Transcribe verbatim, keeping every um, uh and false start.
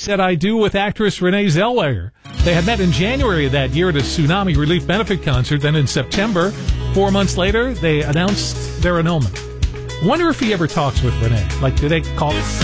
Said I do with actress Renee Zellweger. They had met in January of that year at a tsunami relief benefit concert. Then in September, four months later, they announced their annulment. Wonder if he ever talks with Renee. Like, do they call